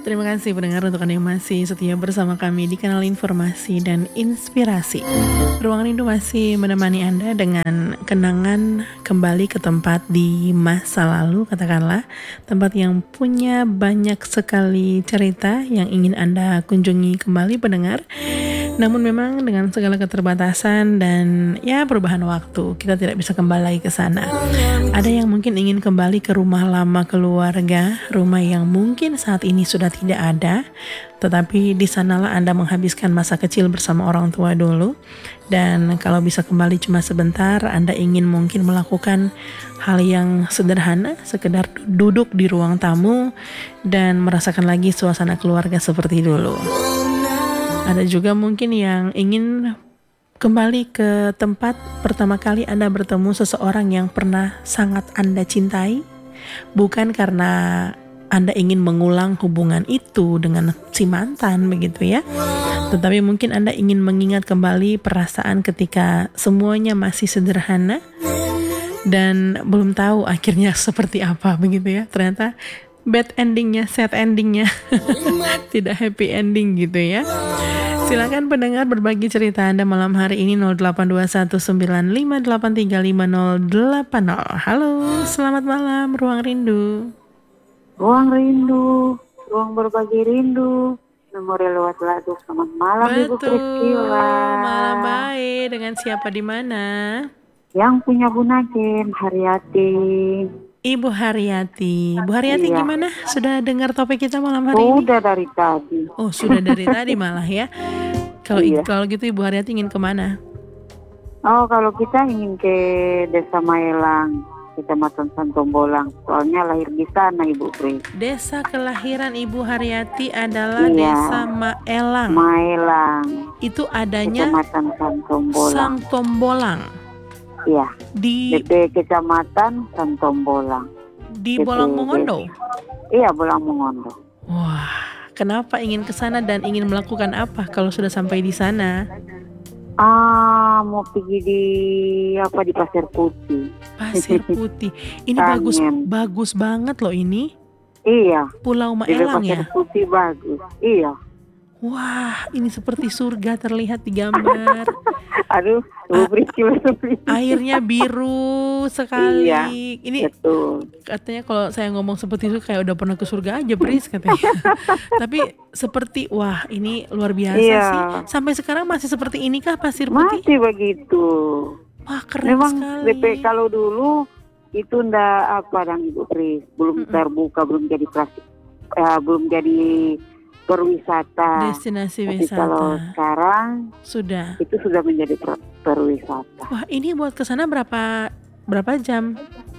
Terima kasih pendengar untuk Anda yang masih setia bersama kami di kanal Informasi dan Inspirasi. Ruang Rindu masih menemani Anda dengan kenangan kembali ke tempat di masa lalu, katakanlah tempat yang punya banyak sekali cerita yang ingin Anda kunjungi kembali pendengar. Namun memang dengan segala keterbatasan dan perubahan waktu, kita tidak bisa kembali lagi ke sana. Ada yang mungkin ingin kembali ke rumah lama keluarga, rumah yang mungkin saat ini sudah tidak ada, tetapi di sanalah Anda menghabiskan masa kecil bersama orang tua dulu. Dan kalau bisa kembali cuma sebentar, Anda ingin mungkin melakukan hal yang sederhana, sekedar duduk di ruang tamu dan merasakan lagi suasana keluarga seperti dulu. Ada juga mungkin yang ingin kembali ke tempat pertama kali Anda bertemu seseorang yang pernah sangat Anda cintai, bukan karena Anda ingin mengulang hubungan itu dengan si mantan begitu ya, tetapi mungkin Anda ingin mengingat kembali perasaan ketika semuanya masih sederhana dan belum tahu akhirnya seperti apa begitu ya. Ternyata bad endingnya, sad endingnya, tidak happy ending gitu ya. Silakan pendengar berbagi cerita Anda malam hari ini 082195835080. Halo, selamat malam Ruang Rindu. Ruang rindu, ruang berbagi rindu. Memori lewat lagu. Selamat malam Ibu Priscila. Malam baik. Dengan siapa di mana? Yang punya Bunaken, Haryati. Ibu Haryati. Bu Haryati gimana? Sudah dengar topik kita malam hari ini? Sudah dari tadi. Oh, sudah dari tadi malah ya. Kalau gitu Ibu Haryati ingin kemana? Oh, kalau kita ingin ke Desa Maelang, Kecamatan Santombolang. Soalnya lahir di sana Ibu Pri. Desa kelahiran Ibu Haryati adalah Desa Maelang. Maelang. Itu adanya Kecamatan Santombolang. Santombolang. Iya. Di DP Kecamatan Santombolang. Di Bolang Mongondo. Iya, Bolang Mongondo. Wah, kenapa ingin ke sana dan ingin melakukan apa kalau sudah sampai di sana? Mau pergi di Pasir Putih. Pasir Putih. Ini bagus banget loh ini. Iya. Pulau Maelang ya. Pasir Putih bagus. Iya. Wah, ini seperti surga terlihat di gambar. Aduh, airnya biru sekali. Iya, ini betul. Katanya kalau saya ngomong seperti itu kayak udah pernah ke surga aja, Pris katanya. Tapi seperti wah, ini luar biasa sih. Sampai sekarang masih seperti inikah Pasir Putih? Masih begitu. Wah, keren memang sekali. BP kalau dulu itu ndak Ibu Pris, belum terbuka, belum jadi plastik, belum jadi perwisata, destinasi wisata. Kalau sekarang itu sudah menjadi perwisata. Wah, ini buat kesana berapa jam?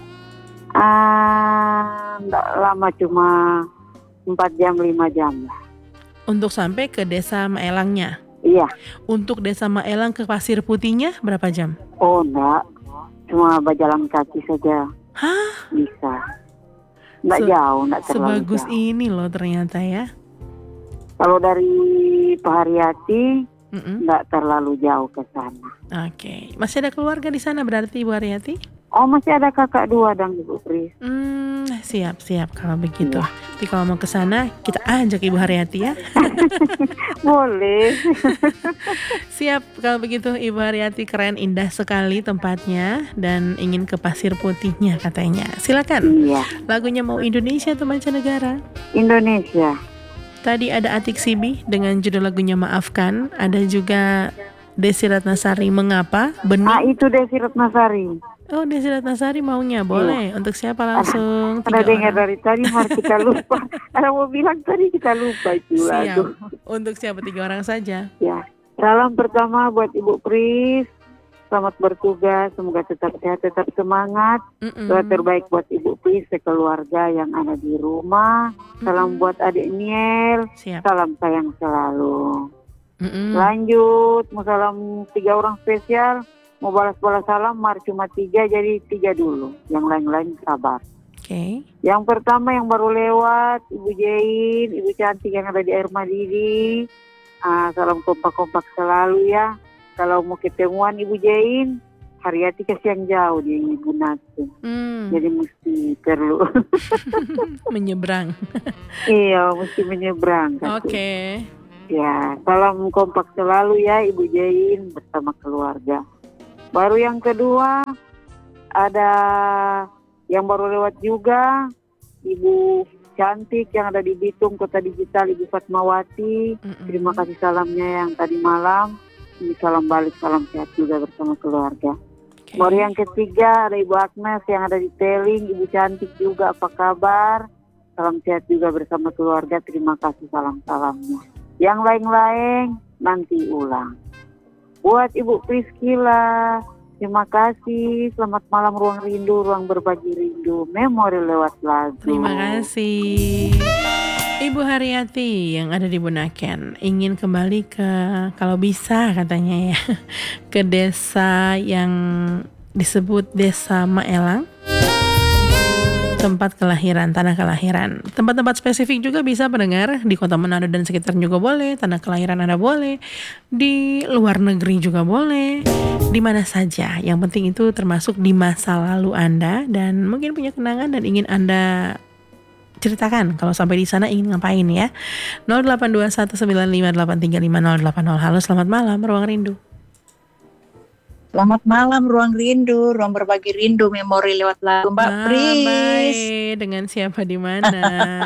Nggak lama, cuma 4 jam 5 jam lah. Untuk sampai ke Desa Maelangnya? Iya. Untuk Desa Maelang ke Pasir Putihnya berapa jam? Oh enggak, cuma berjalan kaki saja. Hah? Bisa. Nggak jauh, nggak terlalu sebagus jauh. Ini loh ternyata ya. Kalau dari Pak Haryati nggak terlalu jauh ke sana. Oke. Masih ada keluarga di sana berarti Ibu Haryati? Oh, masih ada kakak 2 dan Ibu Pris. Siap kalau begitu. Nanti kalau mau ke sana kita ajak Ibu Haryati ya. Boleh. Siap kalau begitu Ibu Haryati, keren, indah sekali tempatnya dan ingin ke Pasir Putihnya katanya. Silakan. Iya. Lagunya mau Indonesia atau mancanegara? Indonesia. Tadi ada Atik Sibi dengan judul lagunya Maafkan. Ada juga Desi Ratnasari Mengapa Bening. Itu Desi Ratnasari. Oh, Desi Ratnasari maunya. Boleh. Untuk siapa langsung? Ada dengar dari tadi, mari kita lupa. Ada mau bilang tadi kita lupa itu lagu. Untuk siapa? 3 orang saja. Ya. Salam pertama buat Ibu Pris. Selamat bertugas, semoga tetap sehat, tetap semangat. Doa terbaik buat Ibu Pris, sekeluarga yang ada di rumah. Salam buat adik Niel. Salam sayang selalu. Lanjut, mau salam 3 orang spesial. Mau balas salam, mari cuma 3, jadi 3 dulu. Yang lain-lain sabar. Oke. Yang pertama yang baru lewat, Ibu Jain, Ibu cantik yang ada di Air Madidi. Salam kompak-kompak selalu ya. Kalau mau ketemuan Ibu Jain, Haryati kasihan jauh di Ibu Natu. Jadi mesti perlu menyeberang. Iya, mesti menyeberang. Oke. Ya, salam kompak selalu ya Ibu Jain bersama keluarga. Baru yang kedua ada yang baru lewat juga, Ibu cantik yang ada di Bitung Kota Digital, Ibu Fatmawati. Terima kasih salamnya yang tadi malam. Ini salam balik, salam sehat juga bersama keluarga. Baru yang ketiga ada Ibu Agnes yang ada di Teling. Ibu cantik juga, apa kabar? Salam sehat juga bersama keluarga. Terima kasih salam-salamnya. Yang lain-lain nanti ulang. Buat Ibu Priscila, terima kasih. Selamat malam Ruang Rindu, Ruang Berbagi Rindu. Memori lewat lagu. Terima kasih. Ibu Haryati yang ada di Bunaken ingin kembali ke, kalau bisa katanya ya, ke desa yang disebut Desa Maelang, tempat kelahiran, tanah kelahiran. Tempat-tempat spesifik juga bisa pendengar, di Kota Manado dan sekitar juga boleh, tanah kelahiran Anda boleh, di luar negeri juga boleh, di mana saja. Yang penting itu termasuk di masa lalu Anda dan mungkin punya kenangan dan ingin Anda ceritakan kalau sampai di sana ingin ngapain ya. 082195835080. Halo, selamat malam Ruang Rindu. Selamat malam Ruang Rindu, Ruang Berbagi Rindu, memori lewat lagu Mbak Pris. Baik, dengan siapa di mana?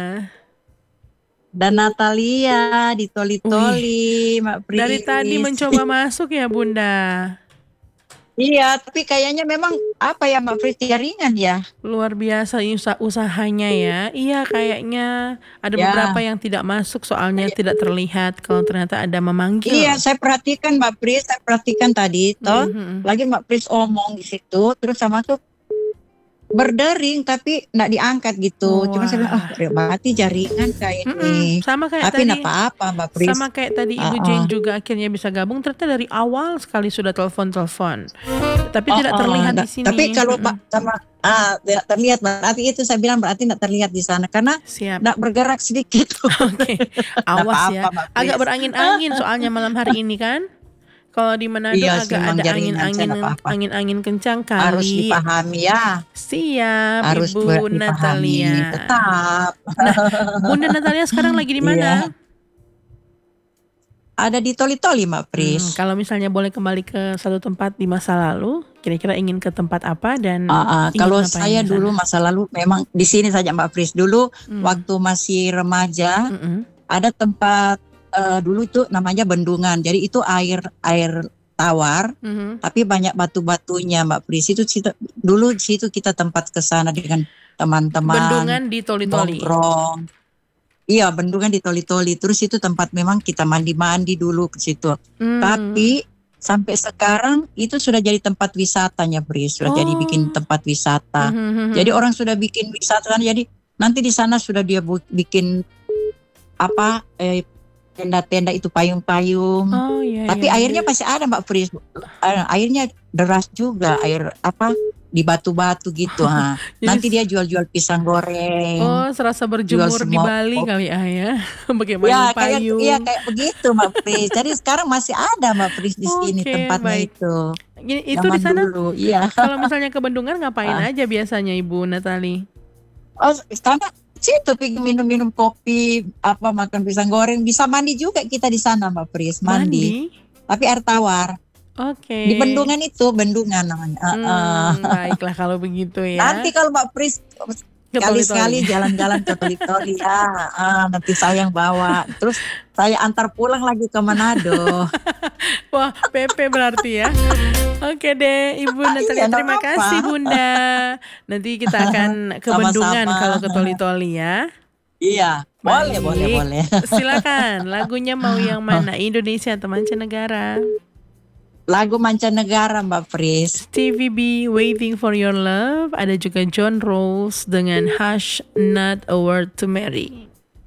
Dan Natalia di Toli-Toli, Mbak Pris. Dari tadi mencoba masuk ya Bunda. Iya, tapi kayaknya memang apa ya Mbak Pris, jaringan ya. Luar biasa usahanya ya. Iya, kayaknya ada beberapa yang tidak masuk soalnya tidak terlihat kalau ternyata ada memanggil. Iya, saya perhatikan Mbak Pris, saya perhatikan tadi toh. Lagi Mbak Pris omong di situ, terus sama tuh berdering tapi enggak diangkat gitu. Cuma saya bilang, berarti jaringan kayak ini. Sama kayak tapi tadi. Tapi apa Mbak Pris? Sama kayak tadi Ibu Jane juga akhirnya bisa gabung. Ternyata dari awal sekali sudah telepon. Tapi tidak terlihat di sini. Tapi kalau sama tidak terlihat, berarti itu saya bilang berarti tidak terlihat di sana karena tidak bergerak sedikit. Oke. Awas ya. Agak berangin-angin soalnya malam hari ini kan. Kalau di Manado agak ada angin-angin kencang kali. Harus dipahami ya. Siap, harus Ibu Natalia. Tetap. Nah, Bunda Natalia sekarang lagi di mana? Ada di Toli-Toli Mbak Pris. Kalau misalnya boleh kembali ke satu tempat di masa lalu, kira-kira ingin ke tempat apa dan kalau saya dulu masa lalu memang di sini saja Mbak Pris. Dulu waktu masih remaja ada tempat dulu itu namanya bendungan. Jadi itu air tawar, tapi banyak batu-batunya Mbak Pris. Itu dulu situ kita tempat ke sana dengan teman-teman. Bendungan di Toli-Toli. Iya, bendungan di Toli-Toli. Terus itu tempat memang kita mandi-mandi dulu ke situ. Tapi sampai sekarang itu sudah jadi tempat wisatanya, Pris. Sudah jadi bikin tempat wisata. Jadi orang sudah bikin wisata. Jadi nanti di sana sudah dia bikin tenda-tenda itu payung-payung. Tapi airnya pasti ada Mbak Pris. Airnya deras juga, air di batu-batu gitu. Nanti dia jual-jual pisang goreng. Serasa berjemur di Bali kali ya. Bagaimana payung. Iya kayak begitu Mbak Pris. Jadi sekarang masih ada Mbak Pris di sini tempatnya itu. Itu di sana. Iya. Kalau misalnya ke bendungan ngapain aja biasanya Ibu Natali? Karena situ minum-minum kopi, makan pisang goreng, bisa mandi juga kita di sana Mbak Pris, mandi. Tapi air tawar. Oke. Di bendungan itu, bendungan namanya. Baiklah kalau begitu ya. Nanti kalau Mbak Pris sekali-sekali jalan-jalan ke Toli-Toli nanti saya yang bawa. Terus saya antar pulang lagi ke Manado. Wah, PP berarti ya. Oke deh, Ibu Natalia, terima kasih Bunda. Nanti kita akan ke bendungan kalau ke Toli-Toli ya. Iya, boleh. Silakan, lagunya mau yang mana? Indonesia atau mancanegara? Lagu mancanegara Mbak Pris. Stevie B, Waiting for Your Love. Ada juga John Rose dengan Hush, Not a Word to Marry.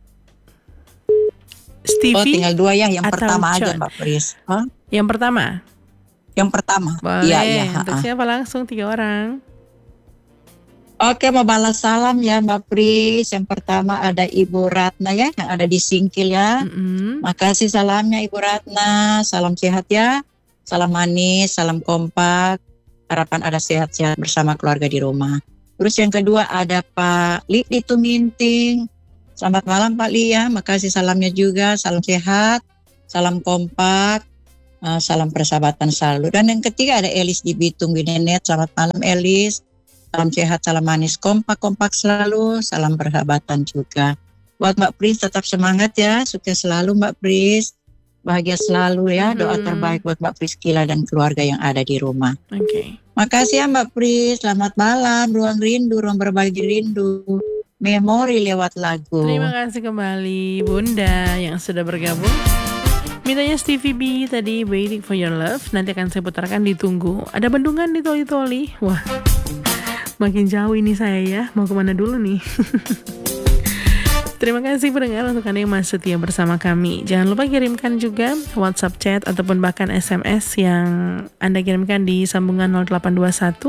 Stevie tinggal dua ya, yang pertama John aja Mbak Pris. Yang pertama? Yang pertama. Boleh, iya. Untuk siapa langsung 3 orang? Oke, mau balas salam ya Mbak Pris. Yang pertama ada Ibu Ratna ya, yang ada di Singkil ya. Makasih salamnya Ibu Ratna. Salam sehat ya. Salam manis, salam kompak. harapan ada sehat-sehat bersama keluarga di rumah. Terus yang kedua ada Pak Li di Tuminting. Selamat malam Pak Li ya, makasih salamnya juga, salam sehat, salam kompak, salam persahabatan selalu. Dan yang ketiga ada Elis di Bitung Binenet, selamat malam Elis, salam sehat, salam manis, kompak selalu, salam persahabatan juga. Buat Mbak Pris tetap semangat ya, sukses selalu Mbak Pris. Bahagia selalu ya, doa terbaik buat Mbak Priskila dan keluarga yang ada di rumah. Oke. Makasih ya Mbak Pris, selamat malam, ruang rindu, ruang berbagi rindu, memori lewat lagu. Terima kasih kembali Bunda yang sudah bergabung. Mintanya Stevie B tadi, Waiting for Your Love, nanti akan saya putarkan, ditunggu. Ada bendungan di Toli-Toli, wah makin jauh ini saya ya, mau kemana dulu nih. Terima kasih pendengar untuk Anda yang masih setia bersama kami. Jangan lupa kirimkan juga WhatsApp chat ataupun bahkan SMS yang Anda kirimkan di sambungan 0821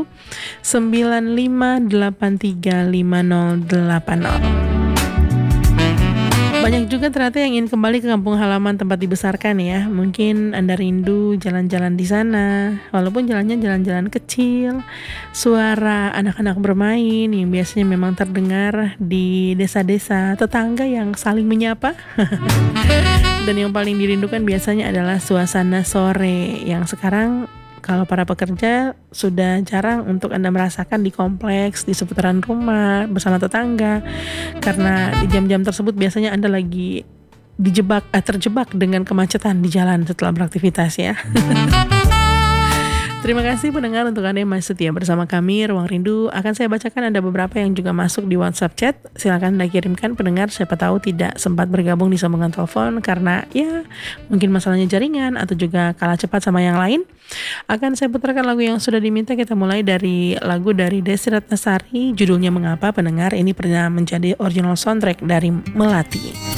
9583 5080. Banyak juga ternyata yang ingin kembali ke kampung halaman tempat dibesarkan ya. Mungkin Anda rindu jalan-jalan di sana, walaupun jalannya jalan-jalan kecil, suara anak-anak bermain yang biasanya memang terdengar di desa-desa tetangga yang saling menyapa. Dan yang paling dirindukan biasanya adalah suasana sore yang sekarang kalau para pekerja sudah jarang untuk Anda merasakan di kompleks, di seputaran rumah, bersama tetangga. Karena di jam-jam tersebut biasanya Anda lagi terjebak dengan kemacetan di jalan setelah beraktivitas ya. Terima kasih pendengar untuk Anda yang masih setia bersama kami. Ruang Rindu akan saya bacakan, ada beberapa yang juga masuk di WhatsApp chat. Silakan Anda kirimkan pendengar, siapa tahu tidak sempat bergabung di sambungan telepon karena ya mungkin masalahnya jaringan atau juga kalah cepat sama yang lain. Akan saya putarkan lagu yang sudah diminta. Kita mulai dari lagu dari Desi Ratnasari, judulnya Mengapa. Pendengar, ini pernah menjadi original soundtrack dari Melati.